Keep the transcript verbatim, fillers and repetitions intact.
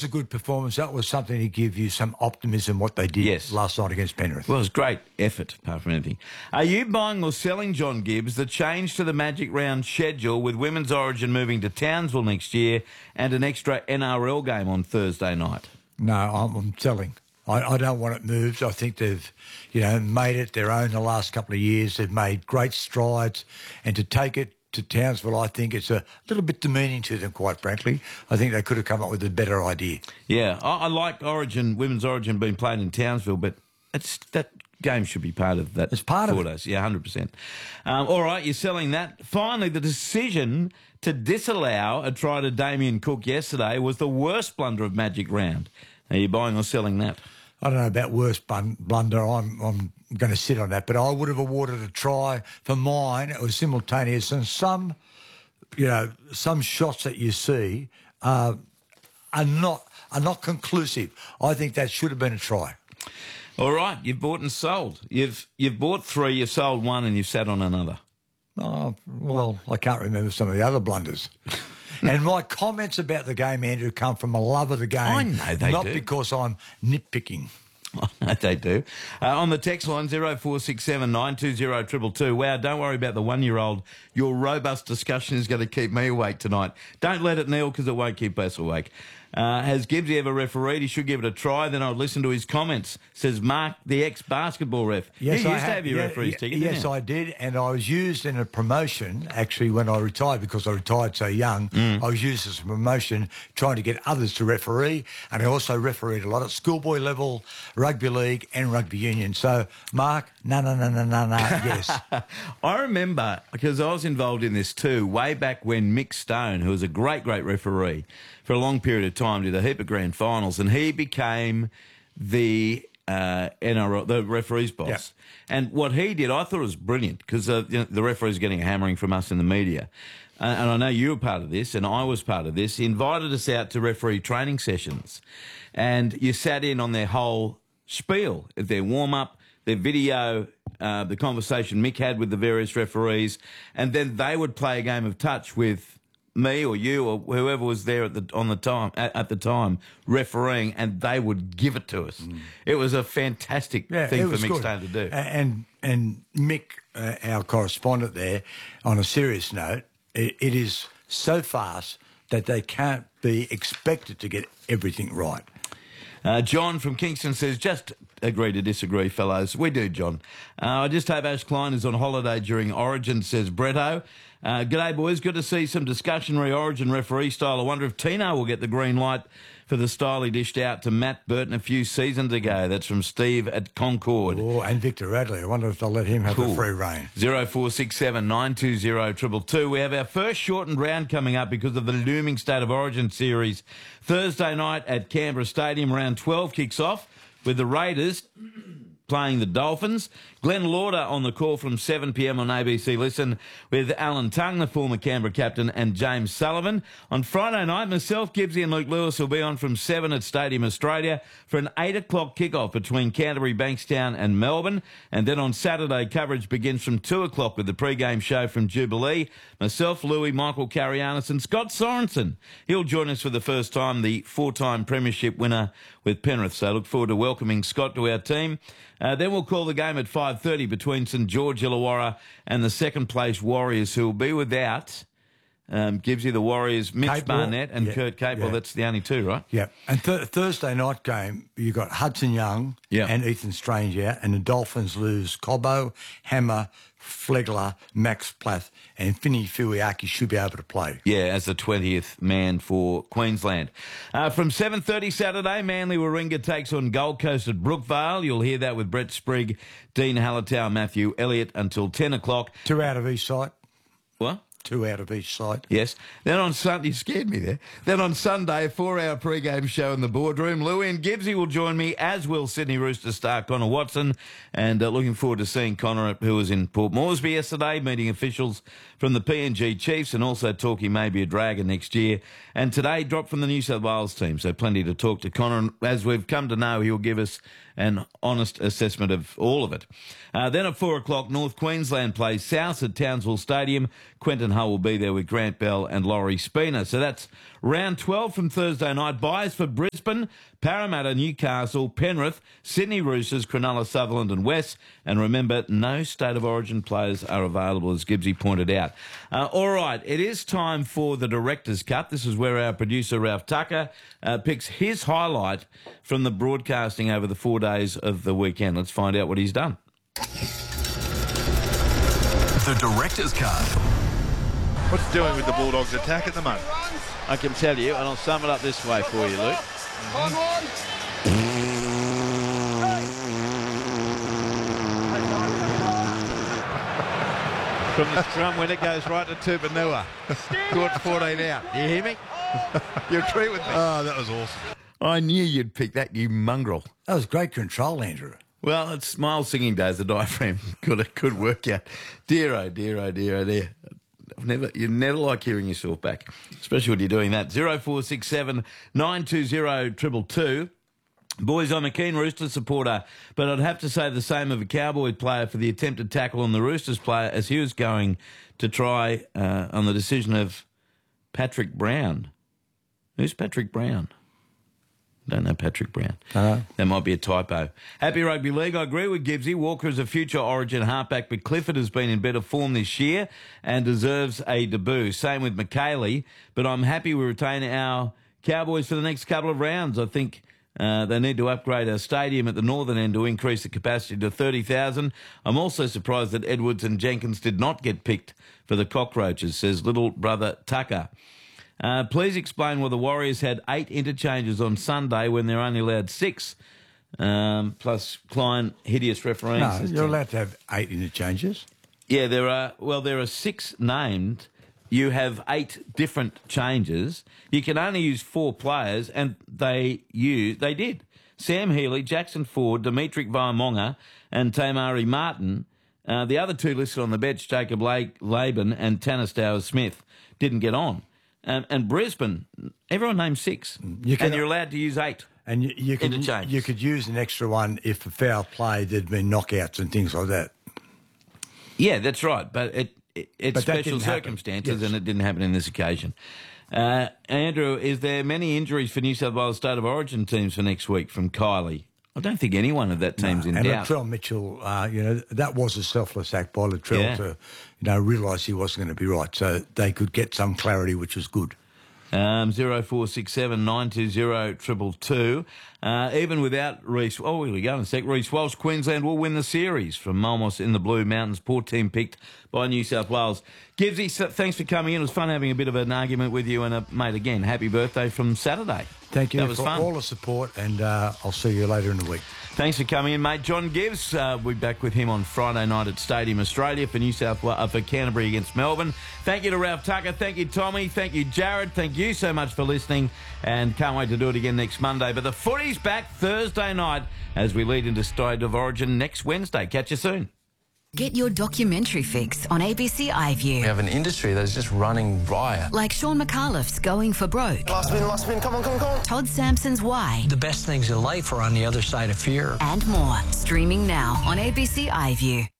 was a good performance. That was something to give you some optimism what they did Yes. last night against Penrith. Well, it was great effort, apart from anything. Are you buying or selling, John Gibbs, the change to the Magic Round schedule with Women's Origin moving to Townsville next year and an extra N R L game on Thursday night? No, I'm, I'm selling. I, I don't want it moved. I think they've, you know, made it their own the last couple of years. They've made great strides, and to take it to Townsville, I think it's a little bit demeaning to them, quite frankly. I think they could have come up with a better idea. Yeah, I, I like Origin, Women's Origin being played in Townsville, but it's that game should be part of that. It's part of four it. days. Yeah, one hundred percent. Um, all right, you're selling that. Finally, the decision to disallow a try to Damien Cook yesterday was the worst blunder of Magic Round. Are you buying or selling that? I don't know about worst bun- blunder. I'm I'm going to sit on that, but I would have awarded a try for mine. It was simultaneous, and some, you know, some shots that you see uh, are not are not conclusive. I think that should have been a try. All right, you've bought and sold. You've you've bought three, you've sold one, and you've sat on another. Oh well, I can't remember some of the other blunders. And my comments about the game, Andrew, come from a love of the game. I know they not do. because I'm nitpicking. I know they do. Uh, on the text line, zero four six seven nine two zero two two two. Wow, don't worry about the one-year-old. Your robust discussion is going to keep me awake tonight. Don't let it kneel because it won't keep us awake. Uh, has Gibbsy ever refereed? He should give it a try. Then I'll listen to his comments. Says Mark, the ex-basketball ref. Yes, you I used to ha- have your yeah, referee's yeah, ticket, Yes, didn't you? I did, and I was used in a promotion, actually, when I retired, because I retired so young. Mm. I was used as a promotion trying to get others to referee, and I also refereed a lot at schoolboy level, rugby league and rugby union. So, Mark, no, no, no, no, no, no, yes. I remember, because I was involved in this too, way back when Mick Stone, who was a great, great referee, for a long period of time, did a heap of grand finals, and he became the uh, N R L, the referee's boss. Yep. And what he did, I thought was brilliant, because uh, you know, the referee's getting a hammering from us in the media. Uh, and I know you were part of this, and I was part of this. He invited us out to referee training sessions, and you sat in on their whole spiel, their warm-up, their video, uh, the conversation Mick had with the various referees, and then they would play a game of touch with me or you or whoever was there at the on the time at, at the time refereeing, and they would give it to us. Mm. It was a fantastic Yeah, thing it for was Mick good. Stone to do. And and Mick, uh, our correspondent there, on a serious note, it, it is so fast that they can't be expected to get everything right. Uh, John from Kingston says, just agree to disagree, fellows. We do, John. Uh, I just hope Ash Klein is on holiday during Origin, says Bretto. Uh, G'day, boys. Good to see some discussion re Origin referee style. I wonder if Tino will get the green light for the style he dished out to Matt Burton a few seasons ago. That's from Steve at Concord. Oh, and Victor Radley. I wonder if they'll let him have Cool. the free reign. zero four six seven nine two zero two two two. We have our first shortened round coming up because of the looming State of Origin series. Thursday night at Canberra Stadium, round twelve kicks off with the Raiders playing the Dolphins. Glenn Lauder on the call from seven p m on A B C Listen with Alan Tongue, the former Canberra captain, and James Sullivan. On Friday night, myself, Gibbsy and Luke Lewis will be on from seven at Stadium Australia for an eight o'clock kickoff between Canterbury, Bankstown and Melbourne. And then on Saturday, coverage begins from two o'clock with the pre-game show from Jubilee. Myself, Louis, Michael Carianis and Scott Sorensen. He'll join us for the first time, the four-time premiership winner with Penrith. So I look forward to welcoming Scott to our team. Uh, then we'll call the game at five thirty between St George Illawarra and the second-place Warriors, who will be without um, Gibbsy, the Warriors, Mitch Capewell. Barnett and Yeah, Kurt Capewell. yeah. That's the only two, right? Yeah. And th- Thursday night game, you got Hudson Young Yeah. and Ethan Strange out, and the Dolphins lose Cobbo, Hammer, Flegler, Max Plath, and Finney Fuiaki should be able to play. Yeah, as the twentieth man for Queensland. Uh, from seven thirty Saturday, Manly Warringah takes on Gold Coast at Brookvale. You'll hear that with Brett Sprigg, Dean Hallertau, Matthew Elliott until ten o'clock. Two out of each side. What? Two out of each side. Yes. Then on Sunday, you scared me there. Then on Sunday, a four-hour pre-game show in the boardroom. Louie and Gibbsy will join me, as will Sydney Rooster star Connor Watson. And uh, looking forward to seeing Connor, who was in Port Moresby yesterday, meeting officials from the P N G Chiefs and also talk he may be a Dragon next year. And today, dropped from the New South Wales team, so plenty to talk to Connor. And as we've come to know, he'll give us an honest assessment of all of it. Uh, then at four o'clock, North Queensland plays South at Townsville Stadium. Quentin Hull will be there with Grant Bell and Laurie Spina. So that's round twelve from Thursday night. Buys for Brisbane, Parramatta, Newcastle, Penrith, Sydney Roosters, Cronulla, Sutherland and West. And remember, no State of Origin players are available, as Gibbsy pointed out. Uh, all right, it is time for the Director's Cut. This is where our producer, Ralph Tucker, uh, picks his highlight from the broadcasting over the four days of the weekend. Let's find out what he's done. The Director's Cut. What's it doing with the Bulldogs' attack at the moment? I can tell you, and I'll sum it up this way for you, Luke. From the scrum when it goes right to Tupanua. Caught fourteen out. You hear me? You agree with me? Oh, that was awesome. I knew you'd pick that, you mongrel. That was great control, Andrew. Well, it's Miles singing days. The diaphragm could could work out. Dear oh dear oh dear oh dear. I've never you never like hearing yourself back, especially when you're doing that. Zero four six seven nine two zero triple two. Boys, I'm a keen Roosters supporter, but I'd have to say the same of a Cowboys player for the attempted tackle on the Roosters player as he was going to try uh, on the decision of Patrick Brown. Who's Patrick Brown? Don't know Patrick Brown. Uh-huh. That might be a typo. Happy Rugby League. I agree with Gibbsy. Walker is a future Origin halfback, but Clifford has been in better form this year and deserves a debut. Same with McKaylee, but I'm happy we retain our Cowboys for the next couple of rounds. I think uh, they need to upgrade our stadium at the northern end to increase the capacity to thirty thousand. I'm also surprised that Edwards and Jenkins did not get picked for the Cockroaches, says little brother Tucker. Uh, please explain why the Warriors had eight interchanges on Sunday when they're only allowed six. Um, plus Klein, hideous refereeing No, system. you're allowed to have eight interchanges. Yeah, there are. Well, there are six named. You have eight different changes. You can only use four players, and they use they did. Sam Healy, Jackson Ford, Dimitri Vaimonga, and Tamari Martin. Uh, the other two listed on the bench, Jacob Lake, Laban and Tanistow Smith, didn't get on. Um, and Brisbane, everyone named six, You can- and you're allowed to use eight. And you, you could Interchanges. you could use an extra one if a foul play there'd been knockouts and things like that. Yeah, that's right. But it, it it's But that special didn't happen. circumstances, Yes. and it didn't happen in this occasion. Uh, Andrew, is there many injuries for New South Wales State of Origin teams for next week from Kylie? I don't think any one of that team's in and doubt. Latrell Mitchell, uh, you know, that was a selfless act by Latrell Yeah. to, you know, realise he wasn't going to be right, so they could get some clarity, which was good. Um, zero four six seven nine two zero triple two. Uh, even without Reece, oh, here we go in a sec. Reece Walsh, Queensland will win the series from Malmos in the Blue Mountains. Poor team picked by New South Wales. Gibbsy, so thanks for coming in. It was fun having a bit of an argument with you. And, uh, mate, again, happy birthday from Saturday. Thank you That was for fun. all the support, and uh, I'll see you later in the week. Thanks for coming in, mate. John Gibbs, uh, we'll be back with him on Friday night at Stadium Australia for New South Wales, uh, for Canterbury against Melbourne. Thank you to Ralph Tucker. Thank you, Tommy. Thank you, Jared. Thank you so much for listening, and can't wait to do it again next Monday. But the footy's back Thursday night as we lead into State of Origin next Wednesday. Catch you soon. Get your documentary fix on A B C iView. We have an industry that's just running riot. Like Sean McAuliffe's Going for Broke. Last spin, last spin, come on, come on, come on. Todd Sampson's Why. The best things in life are on the other side of fear. And more. Streaming now on A B C iView.